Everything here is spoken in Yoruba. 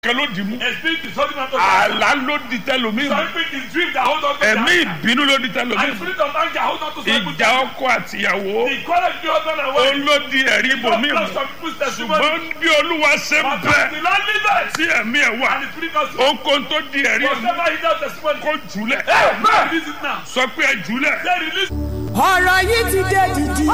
kan ló dì mú. A spirit is holding on to àlá ló di tẹlómi. some people is dream that hold on to ẹ̀mí their ìbínú ló di and tẹlómi. spirit of anger hold on to some people. ìjà ọkọ àtìyàwó The quarrel between husband and ó wife. ló di ẹ̀rí ibòmí God mu. bless some people's testimony. ṣùgbọ́n bí olúwa ṣe ń But bẹ the Lord leaders tí ẹ̀mí ẹ̀ wà and the spirit of ohunkóhun tó di ẹ̀rí whatever he does testimony. kó jùlẹ̀. Hey, man, release it now. sọ pé ẹ jùlẹ̀. Say release. ọ̀rọ̀ yìí ti dé dìdì.